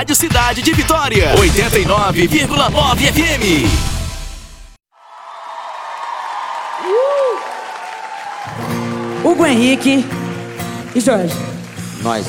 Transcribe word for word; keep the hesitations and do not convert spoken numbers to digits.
Rádio Cidade de Vitória, oitenta e nove vírgula nove F M. Hugo Henrique e Jorge. Nós.